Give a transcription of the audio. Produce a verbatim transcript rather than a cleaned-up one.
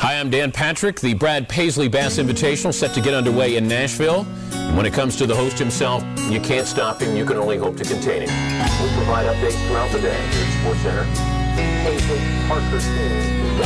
Hi, I'm Dan Patrick. The Brad Paisley Bass Invitational set to get underway in Nashville. And when it comes to the host himself, you can't stop him. You can only hope to contain him. We'll provide updates throughout the day here at SportsCenter. Paisley, Parker, King,